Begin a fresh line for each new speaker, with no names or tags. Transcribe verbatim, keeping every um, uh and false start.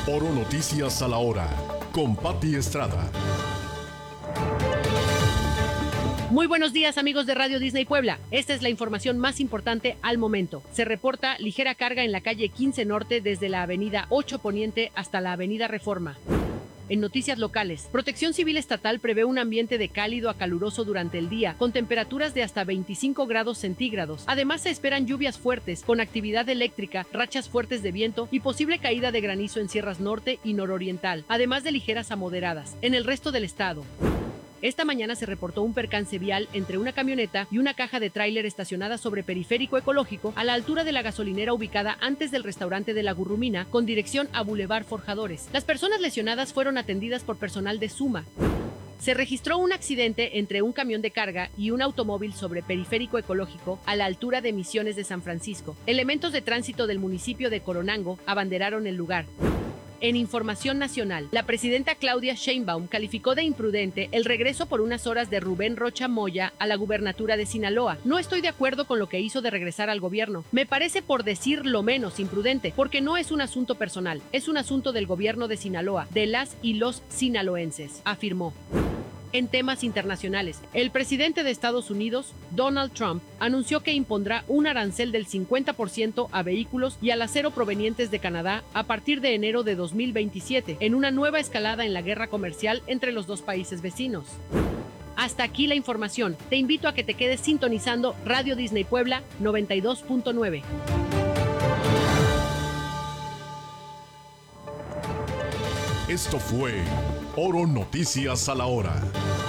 Oro Noticias a la hora, con Pati Estrada.
Muy buenos días, amigos de Radio Disney Puebla. Esta es la información más importante al momento. Se reporta ligera carga en la calle quince Norte desde la avenida ocho Poniente hasta la avenida Reforma. En noticias locales, Protección Civil Estatal prevé un ambiente de cálido a caluroso durante el día, con temperaturas de hasta veinticinco grados centígrados. Además, se esperan lluvias fuertes, con actividad eléctrica, rachas fuertes de viento y posible caída de granizo en sierras norte y nororiental, además de ligeras a moderadas en el resto del estado. Esta mañana se reportó un percance vial entre una camioneta y una caja de tráiler estacionada sobre Periférico Ecológico a la altura de la gasolinera ubicada antes del restaurante de La Gurrumina con dirección a Boulevard Forjadores. Las personas lesionadas fueron atendidas por personal de Suma. Se registró un accidente entre un camión de carga y un automóvil sobre Periférico Ecológico a la altura de Misiones de San Francisco. Elementos de tránsito del municipio de Coronango abanderaron el lugar. En información nacional, la presidenta Claudia Sheinbaum calificó de imprudente el regreso por unas horas de Rubén Rocha Moya a la gubernatura de Sinaloa. No estoy de acuerdo con lo que hizo de regresar al gobierno. Me parece, por decir lo menos, imprudente, porque no es un asunto personal, es un asunto del gobierno de Sinaloa, de las y los sinaloenses, afirmó. En temas internacionales, el presidente de Estados Unidos, Donald Trump, anunció que impondrá un arancel del cincuenta por ciento a vehículos y al acero provenientes de Canadá a partir de enero de dos mil veintisiete, en una nueva escalada en la guerra comercial entre los dos países vecinos. Hasta aquí la información. Te invito a que te quedes sintonizando Radio Disney Puebla noventa y dos punto nueve.
Esto fue Oro Noticias a la hora.